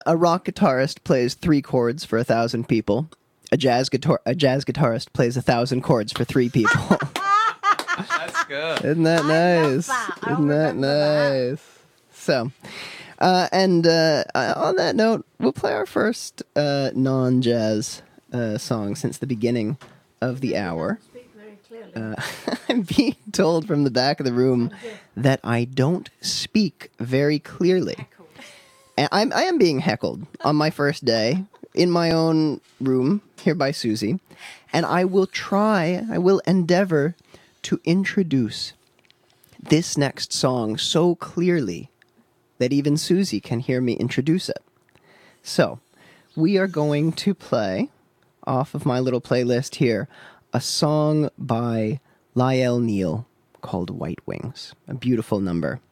A rock guitarist plays 3 chords for 1,000 people. A jazz guitarist plays 1,000 chords for 3 people. That's good. Isn't that nice? Isn't that nice? So, on that note, we'll play our first non-jazz song since the beginning of the hour. I'm being told from the back of the room that I don't speak very clearly. And I am being heckled on my first day in my own room here by Susie. And I will endeavor to introduce this next song so clearly that even Susie can hear me introduce it. So, we are going to play, off of my little playlist here, a song by Lyle Neal called White Wings. A beautiful number.